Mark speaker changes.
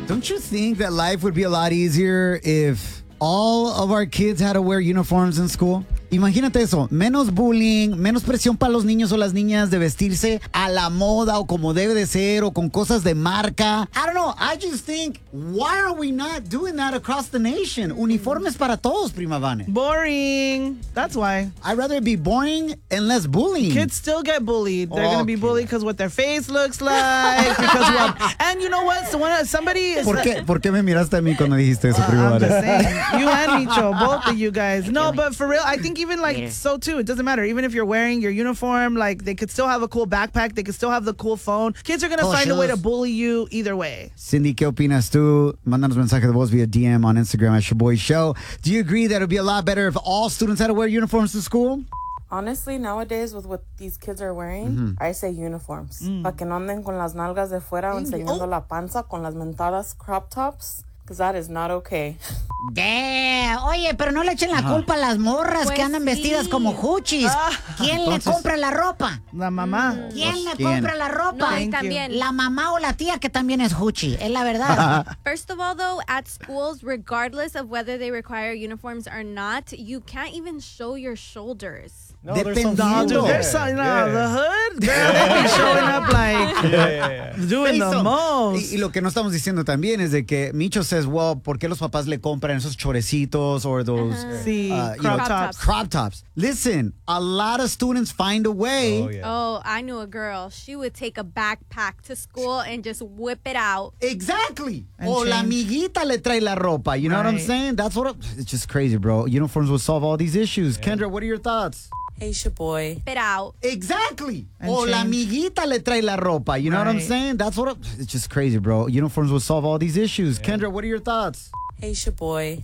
Speaker 1: Don't you think that life would be a lot easier if all of our kids had to wear uniforms in school? Imagínate eso, menos bullying, menos presión para los niños o las niñas de vestirse a la moda o como debe de ser o con cosas de marca. I don't know, I just think, why are we not doing that across the nation? Uniformes para todos, Prima Vane.
Speaker 2: Boring. That's why.
Speaker 1: I'd rather it be boring and less bullying.
Speaker 2: Kids still get bullied. They're going to be bullied because what their face looks like. And you know what? So somebody is...
Speaker 1: ¿Por qué me miraste a mí cuando dijiste eso, Prima
Speaker 2: I'm
Speaker 1: Vane?
Speaker 2: just saying. You and Micho, both of you guys. No, but for real, I think even like so too, it doesn't matter. Even if you're wearing your uniform, like they could still have a cool backpack. They could still have the cool phone. Kids are going to find a way to bully you either way.
Speaker 1: Cindy, ¿qué opinas tú? Mándanos mensaje de voz via DM on Instagram at Shaboy Show. Do you agree that it would be a lot better if all students had to wear uniforms to school?
Speaker 3: Honestly, nowadays with what these kids are wearing, I say uniforms. Para que no anden con las nalgas de fuera o enseñando la panza con las mentadas crop tops. Because that is not okay.
Speaker 4: Damn. Oye, pero no le echen la culpa a las morras que andan vestidas como huchis. ¿Quién le compra la ropa?
Speaker 2: La mamá.
Speaker 4: ¿Quién le compra la ropa?
Speaker 5: No, y también.
Speaker 4: La mamá o la tía que también es huchi. Es la verdad.
Speaker 5: First of all, though, at schools, regardless of whether they require uniforms or not, you can't even show your shoulders.
Speaker 6: No, there's some
Speaker 2: the hood, girl, they be showing up like doing the most.
Speaker 1: Y lo que no estamos diciendo también es de que Micho says, well, ¿por qué los papás le compran esos chorecitos or those crop tops? Listen, a lot of students find a way.
Speaker 5: Oh, I knew a girl. She would take a backpack to school and just whip it out.
Speaker 1: Exactly. O la amiguita le trae la ropa. You know what I'm saying? It's just crazy, bro. Uniforms will solve all these issues. Kendra, what are your thoughts?
Speaker 3: Hey, Shaboy.
Speaker 5: Whip it out.
Speaker 1: Exactly. O la amiguita le trae la ropa. You know what I'm saying? It's just crazy, bro. Uniforms will solve all these issues. Kendra, what are your thoughts?
Speaker 3: Hey, Shaboy.